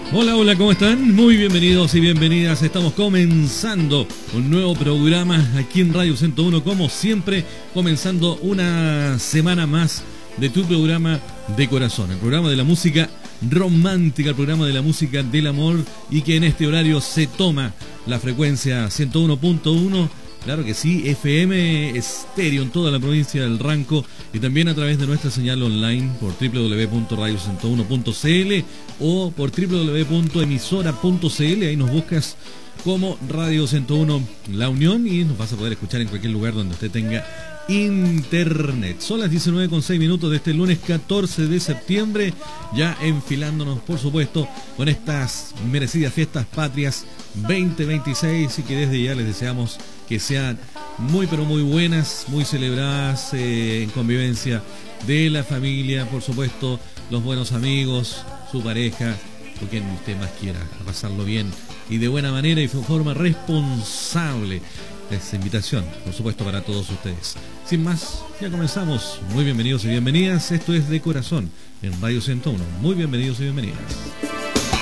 Hola, hola, ¿cómo están? Muy bienvenidos y bienvenidas. Estamos comenzando un nuevo programa aquí en Radio 101, como siempre, comenzando una semana más de tu programa de corazón, el programa de la música romántica, el programa de la música del amor, y que en este horario se toma la frecuencia 101.1. Claro que sí, FM estéreo en toda la provincia del Ranco, y también a través de nuestra señal online por www.radio101.cl o por www.emisora.cl. Ahí nos buscas como Radio 101 La Unión y nos vas a poder escuchar en cualquier lugar donde usted tenga internet. Son las 19:06 de este lunes 14 de septiembre, ya enfilándonos, por supuesto, con estas merecidas fiestas patrias 2026, y que desde ya les deseamos que sean muy pero muy buenas, muy celebradas en convivencia de la familia, por supuesto, los buenos amigos, su pareja, o quien usted más quiera, a pasarlo bien y de buena manera y de forma responsable. Esta invitación, por supuesto, para todos ustedes. Sin más, ya comenzamos. Muy bienvenidos y bienvenidas. Esto es De Corazón en Radio 101. Muy bienvenidos y bienvenidas.